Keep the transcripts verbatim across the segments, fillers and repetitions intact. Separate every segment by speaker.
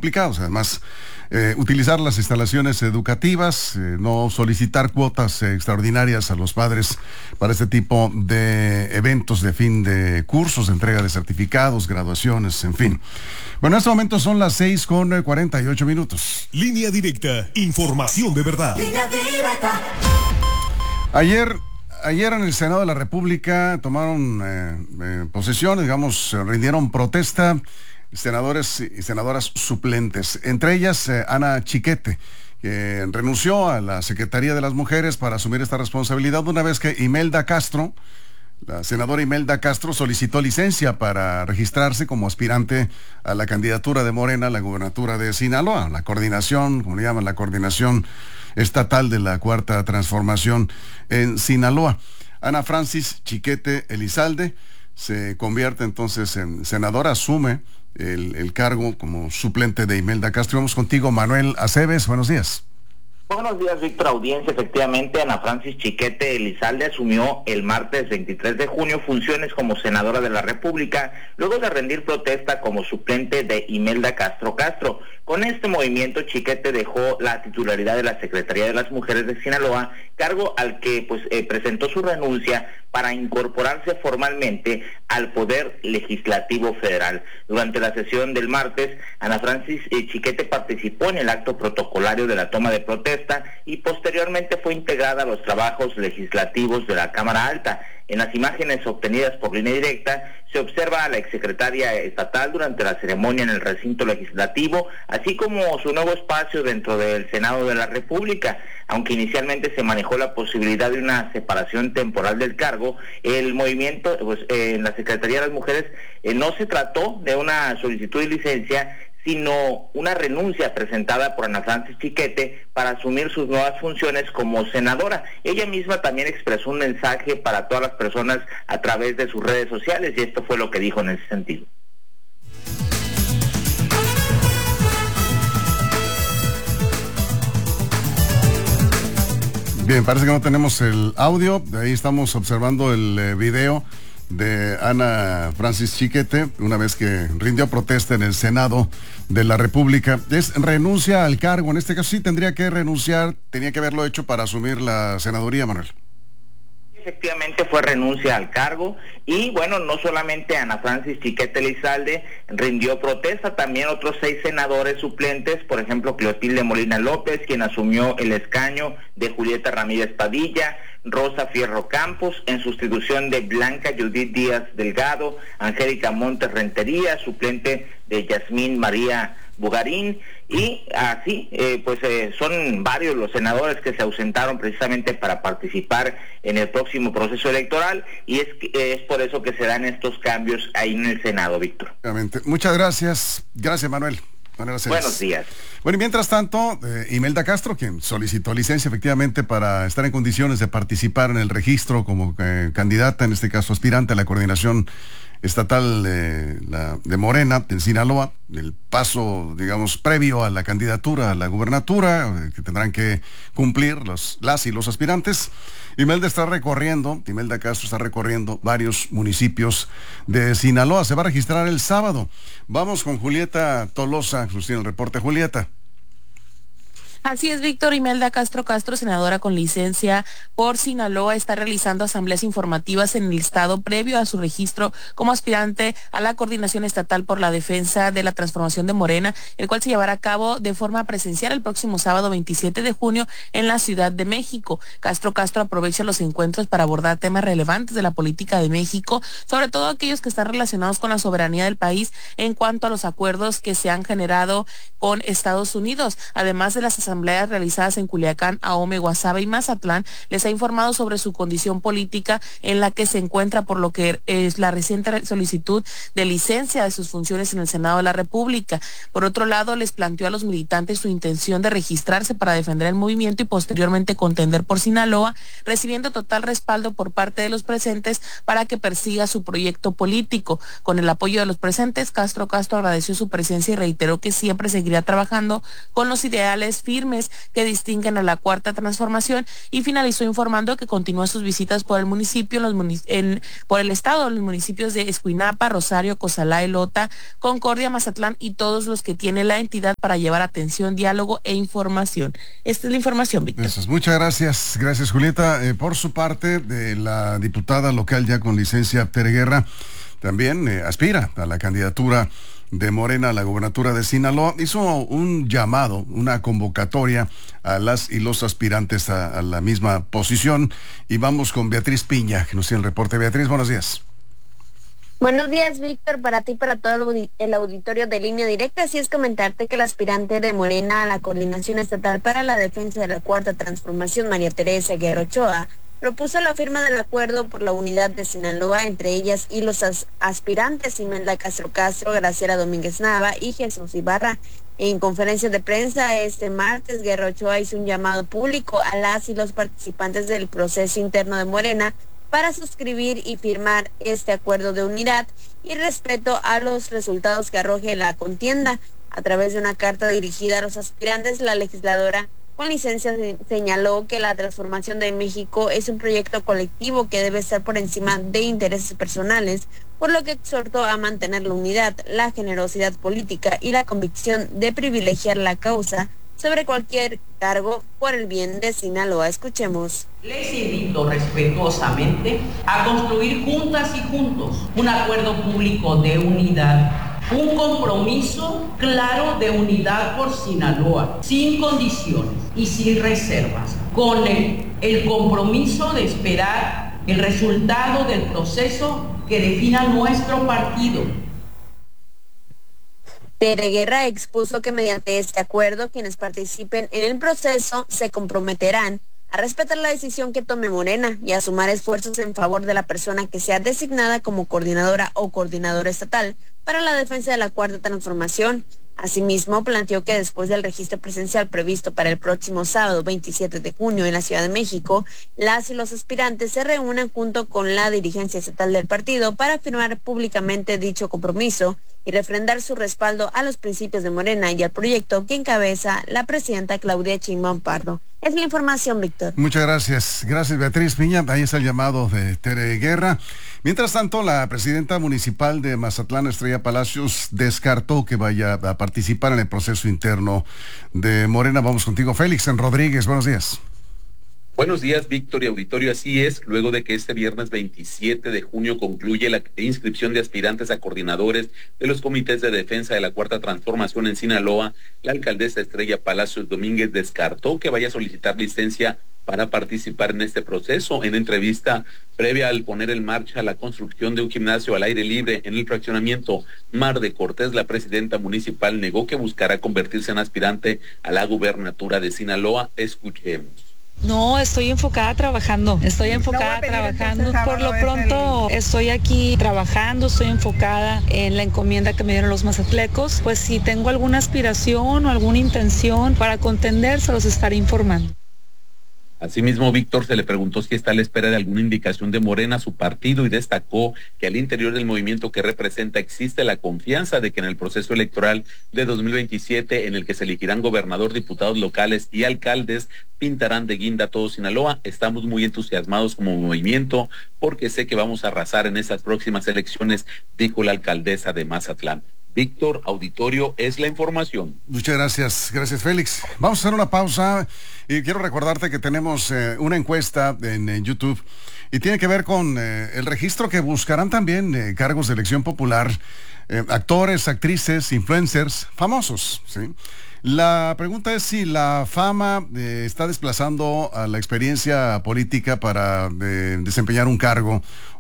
Speaker 1: complicados. Además, eh, utilizar las instalaciones educativas, eh, no solicitar cuotas eh, extraordinarias a los padres para este tipo de eventos de fin de cursos, entrega de certificados, graduaciones, en fin. Bueno, en este momento son las seis con cuarenta y ocho minutos.
Speaker 2: Línea directa, información de verdad.
Speaker 3: Línea directa.
Speaker 1: Ayer, ayer en el Senado de la República tomaron eh, eh, posesión, digamos, rindieron protesta senadores y senadoras suplentes, entre ellas eh, Ana Chiquete, que renunció a la Secretaría de las Mujeres para asumir esta responsabilidad una vez que Imelda Castro, la senadora Imelda Castro, solicitó licencia para registrarse como aspirante a la candidatura de Morena a la gubernatura de Sinaloa, la coordinación, como le llaman, la coordinación estatal de la Cuarta Transformación en Sinaloa. Ana Francis Chiquete Elizalde se convierte entonces en senadora, asume el, el cargo como suplente de Imelda Castro. Vamos contigo, Manuel Aceves, buenos días.
Speaker 4: Buenos días, Víctor, audiencia. Efectivamente, Ana Francis Chiquete Elizalde asumió el martes veintitrés de junio funciones como senadora de la República, luego de rendir protesta como suplente de Imelda Castro Castro. Con este movimiento, Chiquete dejó la titularidad de la Secretaría de las Mujeres de Sinaloa, cargo al que pues eh, presentó su renuncia para incorporarse formalmente al Poder Legislativo Federal. Durante la sesión del martes, Ana Francis eh, Chiquete participó en el acto protocolario de la toma de protesta y posteriormente fue integrada a los trabajos legislativos de la Cámara Alta. En las imágenes obtenidas por Línea Directa se observa a la exsecretaria estatal durante la ceremonia en el recinto legislativo, así como su nuevo espacio dentro del Senado de la República. Aunque inicialmente se manejó la posibilidad de una separación temporal del cargo, el movimiento pues, eh, en la Secretaría de las Mujeres eh, no se trató de una solicitud de licencia, sino una renuncia presentada por Ana Francis Chiquete para asumir sus nuevas funciones como senadora. Ella misma también expresó un mensaje para todas las personas a través de sus redes sociales, y esto fue lo que dijo en ese sentido.
Speaker 1: Bien, parece que no tenemos el audio, de ahí estamos observando el eh, video de Ana Francis Chiquete, una vez que rindió protesta en el Senado de la República. Es renuncia al cargo, en este caso sí tendría que renunciar, tenía que haberlo hecho para asumir la senaduría, Manuel.
Speaker 4: Efectivamente fue renuncia al cargo, y bueno, no solamente Ana Francis Chiquete Elizalde rindió protesta, también otros seis senadores suplentes, por ejemplo Clotilde Molina López, quien asumió el escaño de Julieta Ramírez Padilla, Rosa Fierro Campos, en sustitución de Blanca Judith Díaz Delgado, Angélica Montes Rentería, suplente de Yasmín María Bugarín, y así eh, pues eh, son varios los senadores que se ausentaron precisamente para participar en el próximo proceso electoral, y es, eh, es por eso que se dan estos cambios ahí en el Senado, Víctor.
Speaker 1: Muchas gracias, gracias Manuel.
Speaker 4: Buenos días.
Speaker 1: Bueno, y mientras tanto, eh, Imelda Castro, quien solicitó licencia efectivamente para estar en condiciones de participar en el registro como eh, candidata, en este caso aspirante a la coordinación estatal de, la, de Morena en Sinaloa, el paso, digamos, previo a la candidatura a la gubernatura, eh, que tendrán que cumplir los, las y los aspirantes. Imelda está recorriendo, Imelda Castro está recorriendo varios municipios de Sinaloa. Se va a registrar el sábado. Vamos con Julieta Tolosa, nos tiene el reporte. Julieta.
Speaker 5: Así es, Víctor. Imelda Castro Castro, senadora con licencia por Sinaloa, está realizando asambleas informativas en el estado previo a su registro como aspirante a la Coordinación Estatal por la Defensa de la Transformación de Morena, el cual se llevará a cabo de forma presencial el próximo sábado veintisiete de junio en la Ciudad de México. Castro Castro aprovecha los encuentros para abordar temas relevantes de la política de México, sobre todo aquellos que están relacionados con la soberanía del país en cuanto a los acuerdos que se han generado con Estados Unidos. Además de las asambleas asambleas realizadas en Culiacán, Ahome, Guasave y Mazatlán, les ha informado sobre su condición política en la que se encuentra, por lo que es la reciente solicitud de licencia de sus funciones en el Senado de la República. Por otro lado, les planteó a los militantes su intención de registrarse para defender el movimiento y posteriormente contender por Sinaloa, recibiendo total respaldo por parte de los presentes para que persiga su proyecto político. Con el apoyo de los presentes, Castro Castro agradeció su presencia y reiteró que siempre seguirá trabajando con los ideales firmes firmes que distinguen a la Cuarta Transformación, y finalizó informando que continúa sus visitas por el municipio, en los munic en, por el estado, en los municipios de Escuinapa, Rosario, Cozalá, Elota, Concordia, Mazatlán y todos los que tiene la entidad para llevar atención, diálogo e información. Esta es la información, Víctor.
Speaker 1: Eso es. Muchas gracias, gracias Julieta. Eh, por su parte, de la diputada local ya con licencia, Tere Guerra, también eh, aspira a la candidatura de Morena a la gobernatura de Sinaloa. Hizo un llamado, una convocatoria a las y los aspirantes a, a la misma posición. Y vamos con Beatriz Piña, que nos tiene el reporte. Beatriz, buenos días.
Speaker 3: Buenos días, Víctor, para ti y para todo el auditorio de Línea Directa. Así es, comentarte que la aspirante de Morena a la Coordinación Estatal para la Defensa de la Cuarta Transformación, María Teresa Guerra Ochoa, propuso la firma del acuerdo por la unidad de Sinaloa, entre ellas y los as aspirantes Imelda Castro Castro, Graciela Domínguez Nava y Jesús Ibarra. En conferencia de prensa este martes, Guerra Ochoa hizo un llamado público a las y los participantes del proceso interno de Morena para suscribir y firmar este acuerdo de unidad y respeto a los resultados que arroje la contienda. A través de una carta dirigida a los aspirantes, la legisladora con licencia señaló que la transformación de México es un proyecto colectivo que debe estar por encima de intereses personales, por lo que exhortó a mantener la unidad, la generosidad política y la convicción de privilegiar la causa sobre cualquier cargo por el bien de Sinaloa. Escuchemos.
Speaker 6: Les invito respetuosamente a construir juntas y juntos un acuerdo público de unidad, un compromiso claro de unidad por Sinaloa, sin condiciones y sin reservas, con el, el compromiso de esperar el resultado del proceso que defina nuestro partido.
Speaker 3: Tere Guerra expuso que mediante este acuerdo quienes participen en el proceso se comprometerán a respetar la decisión que tome Morena y a sumar esfuerzos en favor de la persona que sea designada como coordinadora o coordinador estatal para la defensa de la Cuarta Transformación. Asimismo, planteó que después del registro presencial previsto para el próximo sábado veintisiete de junio en la Ciudad de México, las y los aspirantes se reúnan junto con la dirigencia estatal del partido para firmar públicamente dicho compromiso y refrendar su respaldo a los principios de Morena y al proyecto que encabeza la presidenta Claudia Sheinbaum Pardo. Es la información, Víctor.
Speaker 1: Muchas gracias. Gracias, Beatriz Piña. Ahí está el llamado de Tere Guerra. Mientras tanto, la presidenta municipal de Mazatlán, Estrella Palacios, descartó que vaya a participar en el proceso interno de Morena. Vamos contigo, Félix en Rodríguez. Buenos días.
Speaker 7: Buenos días, Víctor y auditorio. Así es, luego de que este viernes veintisiete de junio concluye la inscripción de aspirantes a coordinadores de los comités de defensa de la Cuarta Transformación en Sinaloa, la alcaldesa Estrella Palacios Domínguez descartó que vaya a solicitar licencia para participar en este proceso. En entrevista previa al poner en marcha la construcción de un gimnasio al aire libre en el fraccionamiento Mar de Cortés, la presidenta municipal negó que buscará convertirse en aspirante a la gubernatura de Sinaloa. Escuchemos.
Speaker 8: No, estoy enfocada trabajando, estoy enfocada no trabajando. Por lo pronto estoy aquí trabajando, estoy enfocada en la encomienda que me dieron los mazatlecos. Pues si tengo alguna aspiración o alguna intención para contender, se los estaré informando.
Speaker 7: Asimismo, Víctor se le preguntó si está a la espera de alguna indicación de Morena, su partido, y destacó que al interior del movimiento que representa existe la confianza de que en el proceso electoral de dos mil veintisiete, en el que se elegirán gobernador, diputados locales y alcaldes, pintarán de guinda todo Sinaloa. Estamos muy entusiasmados como movimiento porque sé que vamos a arrasar en estas próximas elecciones, dijo la alcaldesa de Mazatlán. Víctor, auditorio, es la información.
Speaker 1: Muchas gracias, gracias Félix. Vamos a hacer una pausa y quiero recordarte que tenemos eh, una encuesta en, en YouTube y tiene que ver con eh, el registro que buscarán también eh, cargos de elección popular, eh, actores, actrices, influencers, famosos, ¿sí? La pregunta es si la fama eh, está desplazando a la experiencia política para eh, desempeñar un cargo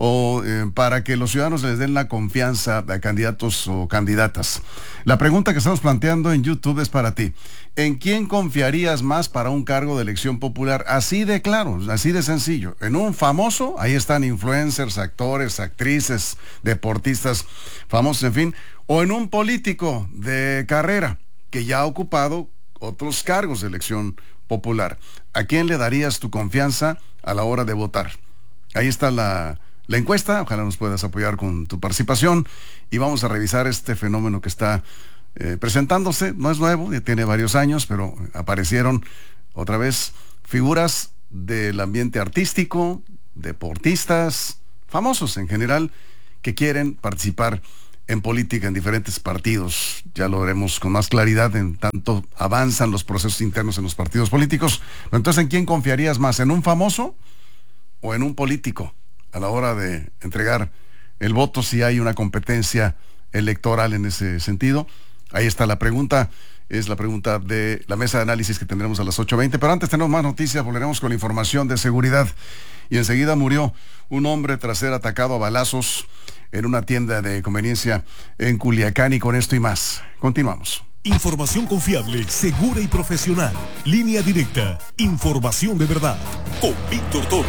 Speaker 1: o eh, para que los ciudadanos les den la confianza a candidatos o candidatas. La pregunta que estamos planteando en YouTube es para ti. ¿En quién confiarías más para un cargo de elección popular? Así de claro, así de sencillo. ¿En un famoso? Ahí están influencers, actores, actrices, deportistas famosos, en fin. ¿O en un político de carrera que ya ha ocupado otros cargos de elección popular? ¿A quién le darías tu confianza a la hora de votar? Ahí está la, la encuesta, ojalá nos puedas apoyar con tu participación y vamos a revisar este fenómeno que está eh, presentándose, no es nuevo, ya tiene varios años, pero aparecieron otra vez figuras del ambiente artístico, deportistas, famosos en general, que quieren participar en política en diferentes partidos. Ya lo veremos con más claridad en tanto avanzan los procesos internos en los partidos políticos. Entonces, ¿en quién confiarías más? ¿En un famoso o en un político a la hora de entregar el voto si hay una competencia electoral en ese sentido? Ahí está la pregunta. Es la pregunta de la mesa de análisis que tendremos a las ocho veinte. Pero antes tenemos más noticias, volveremos con la información de seguridad. Y enseguida murió un hombre tras ser atacado a balazos en una tienda de conveniencia en Culiacán, y con esto y más. Continuamos.
Speaker 2: Información confiable, segura y profesional. Línea Directa. Información de verdad. Con Víctor Toro.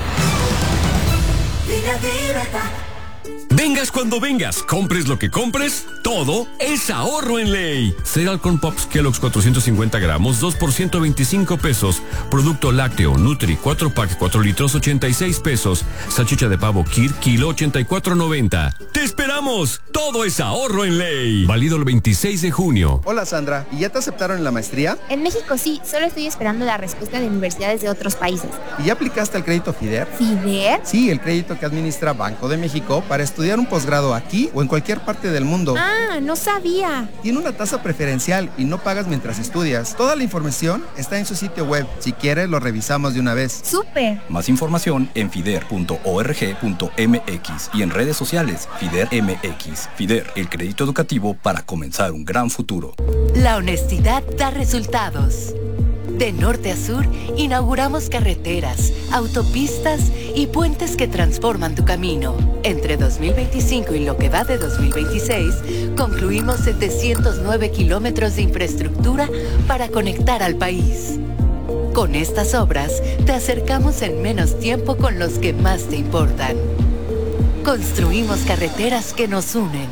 Speaker 9: Línea Directa.
Speaker 10: Vengas cuando vengas, compres lo que compres, todo es ahorro en Ley. Cereal Corn Pops Kellogg's cuatrocientos cincuenta gramos, dos por ciento veinticinco pesos. Producto lácteo Nutri cuatro pack cuatro litros, ochenta y seis pesos. Salchicha de pavo Kir, kilo ochenta y cuatro noventa. ¡Te esperamos! Todo es ahorro en Ley. Válido el veintiséis de junio.
Speaker 11: Hola Sandra, ¿y ya te aceptaron en la maestría?
Speaker 12: En México sí, solo estoy esperando la respuesta de universidades de otros países.
Speaker 11: ¿Y ya aplicaste el crédito FIDER?
Speaker 12: ¿FIDER?
Speaker 11: Sí, el crédito que administra Banco de México para estudiar un posgrado aquí o en cualquier parte del mundo.
Speaker 12: Ah, no sabía.
Speaker 11: Tiene una tasa preferencial y no pagas mientras estudias. Toda la información está en su sitio web. Si quieres, lo revisamos de una vez.
Speaker 12: ¡Súper!
Speaker 13: Más información en fider punto org punto mx y en redes sociales FIDER M X. FIDER, el crédito educativo para comenzar un gran futuro.
Speaker 14: La honestidad da resultados. De norte a sur, inauguramos carreteras, autopistas y puentes que transforman tu camino. Entre dos mil veinticinco y lo que va de dos mil veintiséis, concluimos setecientos nueve kilómetros de infraestructura para conectar al país. Con estas obras, te acercamos en menos tiempo con los que más te importan. Construimos carreteras que nos unen.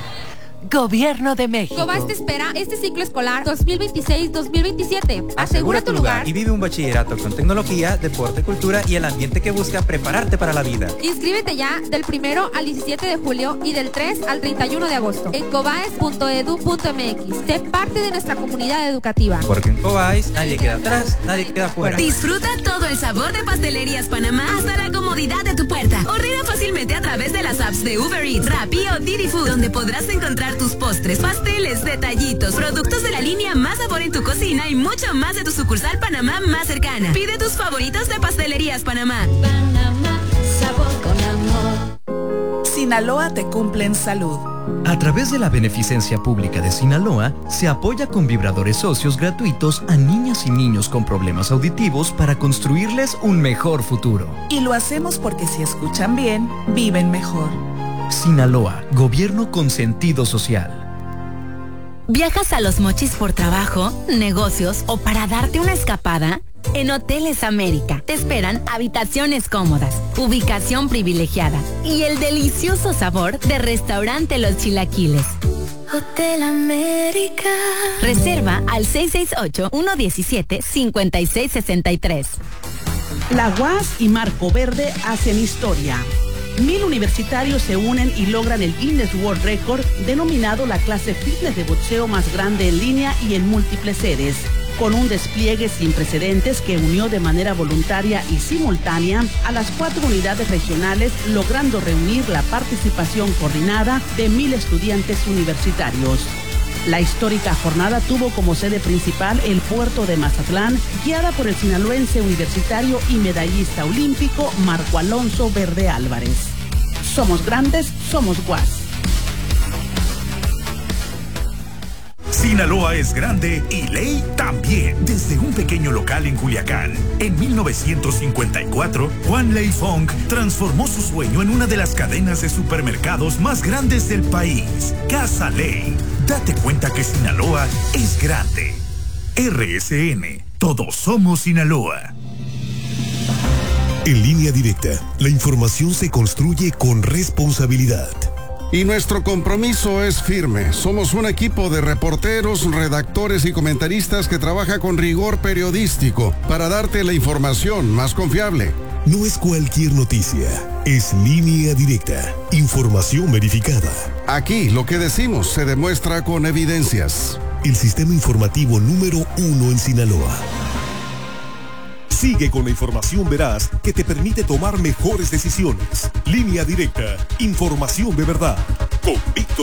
Speaker 14: Gobierno de México.
Speaker 15: Cobas te espera este ciclo escolar dos mil veintiséis dos mil veintisiete. Asegura tu lugar
Speaker 16: y vive un bachillerato con tecnología, deporte, cultura y el ambiente que busca prepararte para la vida.
Speaker 15: Inscríbete ya del primero al diecisiete de julio y del tres al treinta y uno de agosto en cobaes punto edu punto mx. Sé parte de nuestra comunidad educativa.
Speaker 16: Porque en Cobaes nadie queda atrás, nadie queda fuera.
Speaker 17: Disfruta todo el sabor de Pastelerías Panamá hasta la comodidad de tu puerta. Ordena fácilmente a través de las apps de Uber Eats, Rappi o Didi Food, donde podrás encontrar tus postres, pasteles, detallitos, productos de la línea Más Sabor en tu cocina y mucho más de tu sucursal Panamá más cercana. Pide tus favoritos de Pastelerías Panamá.
Speaker 9: Panamá, sabor con amor.
Speaker 18: Sinaloa te cumple en salud.
Speaker 19: A través de la beneficencia pública de Sinaloa, se apoya con vibradores socios gratuitos a niñas y niños con problemas auditivos para construirles un mejor futuro.
Speaker 18: Y lo hacemos porque si escuchan bien, viven mejor.
Speaker 19: Sinaloa, gobierno con sentido social.
Speaker 17: ¿Viajas a Los Mochis por trabajo, negocios o para darte una escapada? En Hoteles América te esperan habitaciones cómodas, ubicación privilegiada y el delicioso sabor de Restaurante Los Chilaquiles.
Speaker 9: Hotel América.
Speaker 17: Reserva al seis seis ocho, uno uno siete, cinco seis seis tres.
Speaker 20: La U A S y Marco Verde hacen historia. Mil universitarios se unen y logran el Guinness World Record, denominado la clase fitness de boxeo más grande en línea y en múltiples sedes, con un despliegue sin precedentes que unió de manera voluntaria y simultánea a las cuatro unidades regionales, logrando reunir la participación coordinada de mil estudiantes universitarios. La histórica jornada tuvo como sede principal el puerto de Mazatlán, guiada por el sinaloense universitario y medallista olímpico Marco Alonso Verde Álvarez. Somos grandes, somos U A S.
Speaker 2: Sinaloa es grande y Ley también. Desde un pequeño local en Culiacán, en mil novecientos cincuenta y cuatro, Juan Ley Fong transformó su sueño en una de las cadenas de supermercados más grandes del país, Casa Ley. Date cuenta que Sinaloa es grande. R S N, todos somos Sinaloa. En Línea Directa, la información se construye con responsabilidad.
Speaker 1: Y nuestro compromiso es firme. Somos un equipo de reporteros, redactores y comentaristas que trabaja con rigor periodístico para darte la información más confiable.
Speaker 2: No es cualquier noticia, es Línea Directa, información verificada.
Speaker 1: Aquí lo que decimos se demuestra con evidencias.
Speaker 21: el sistema informativo número uno en Sinaloa. Sigue con la información veraz que te permite tomar mejores decisiones. Línea Directa, información de verdad. Con Víctor